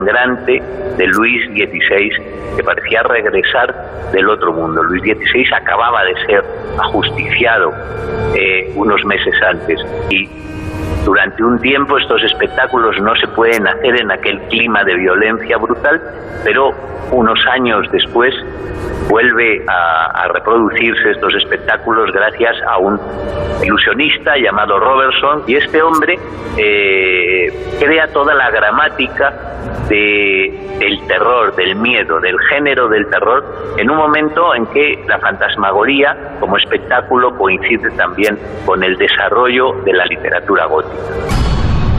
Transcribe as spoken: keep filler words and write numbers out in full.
sangrante de Luis dieciséis, que parecía regresar del otro mundo. Luis dieciséis acababa de ser ajusticiado eh, unos meses antes, y durante un tiempo estos espectáculos no se pueden hacer en aquel clima de violencia brutal, pero unos años después vuelve a, a reproducirse estos espectáculos gracias a un ilusionista llamado Robertson, y este hombre eh, crea toda la gramática de, del terror, del miedo, del género del terror, en un momento en que la fantasmagoría como espectáculo coincide también con el desarrollo de la literatura gótica.